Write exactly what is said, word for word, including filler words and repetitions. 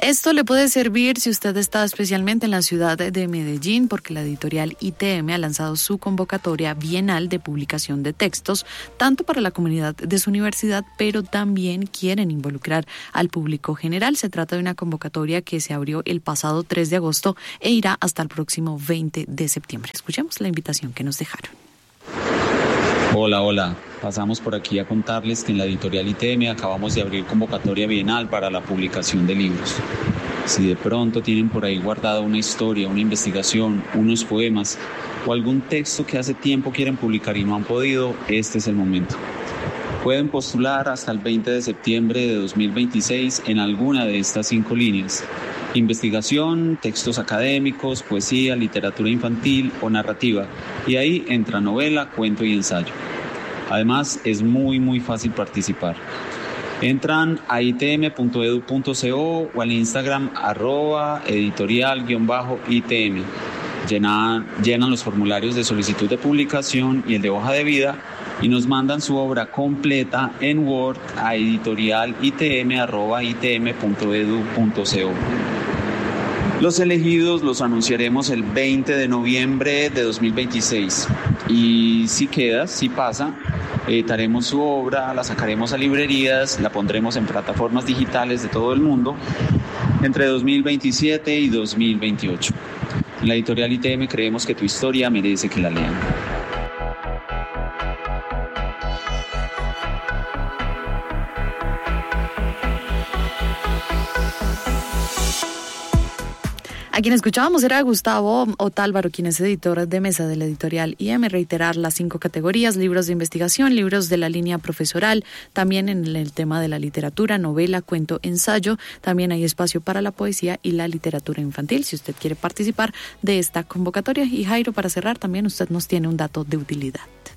Esto le puede servir si usted está especialmente en la ciudad de Medellín, porque la editorial I T M ha lanzado su convocatoria bienal de publicación de textos, tanto para la comunidad de su universidad, pero también quieren involucrar al público general. Se trata de una convocatoria que se abrió el pasado tres de agosto e irá hasta el próximo veinte de septiembre. Escuchemos la invitación que nos dejaron. Hola, hola. Pasamos por aquí a contarles que en la editorial I T M acabamos de abrir convocatoria bienal para la publicación de libros. Si de pronto tienen por ahí guardada una historia, una investigación, unos poemas o algún texto que hace tiempo quieren publicar y no han podido, este es el momento. Pueden postular hasta el veinte de septiembre de dos mil veintiséis en alguna de estas cinco líneas: investigación, textos académicos, poesía, literatura infantil o narrativa. Y ahí entra novela, cuento y ensayo. Además, es muy, muy fácil participar. Entran a itm punto edu punto co o al Instagram arroba editorial-itm. Llenan, llenan los formularios de solicitud de publicación y el de hoja de vida y nos mandan su obra completa en Word a editorialitm arroba itm punto edu punto co. Los elegidos los anunciaremos el veinte de noviembre de dos mil veintiséis y si queda, si pasa, editaremos su obra, la sacaremos a librerías, la pondremos en plataformas digitales de todo el mundo entre dos mil veintisiete y dos mil veintiocho. En la editorial I T M creemos que tu historia merece que la lean. A quien escuchábamos era Gustavo Otálvaro, quien es editor de mesa de la editorial I M. Reiterar las cinco categorías: libros de investigación, libros de la línea profesoral, también en el tema de la literatura, novela, cuento, ensayo. También hay espacio para la poesía y la literatura infantil, si usted quiere participar de esta convocatoria. Y Jairo, para cerrar, también usted nos tiene un dato de utilidad.